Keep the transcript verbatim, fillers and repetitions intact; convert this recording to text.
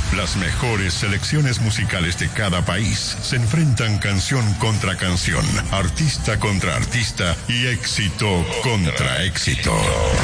Las mejores selecciones musicales de cada país se enfrentan canción contra canción, artista contra artista y éxito contra éxito.